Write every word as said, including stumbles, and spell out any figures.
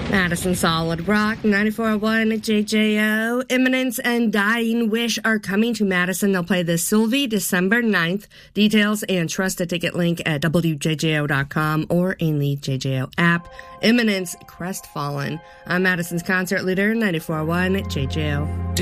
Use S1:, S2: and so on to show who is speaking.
S1: Madison Solid Rock, ninety-four point one J J O. Imminence and Dying Wish are coming to Madison. They'll play the Sylvie December ninth. Details and trust a ticket link at W J J O dot com or in the J J O app. Imminence, Crestfallen. I'm Madison's concert leader, ninety-four point one J J O.